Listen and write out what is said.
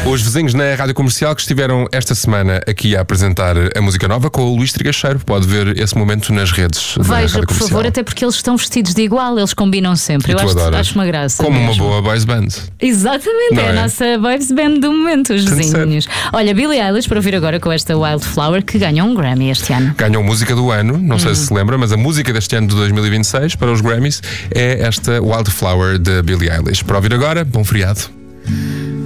Os vizinhos na Rádio Comercial que estiveram esta semana aqui a apresentar a música nova com o Luís Trigacheiro. Pode ver esse momento nas redes da Veja, Rádio por Comercial. favor, até porque eles estão vestidos de igual, eles combinam sempre. Eu acho uma graça. Como mesmo. uma boa boys band. Exatamente, Não é a é? nossa boys band do momento, os vizinhos. Olha, Billie Eilish, para ouvir agora com esta Wildflower, que ganhou um Grammy este ano. Ganhou música do ano, não sei se lembra, mas a música deste ano de 2026 para os Grammys é esta Wildflower de Billie Eilish. Para ouvir agora, bom feriado.